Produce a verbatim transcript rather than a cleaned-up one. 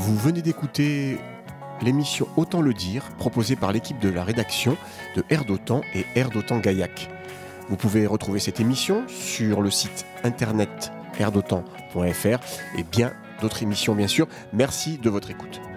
Vous venez d'écouter l'émission Autant le dire, proposée par l'équipe de la rédaction de Air d'Otan et Air d'Otan Gaillac. Vous pouvez retrouver cette émission sur le site internet air dotan point f r et bien d'autres émissions bien sûr. Merci de votre écoute.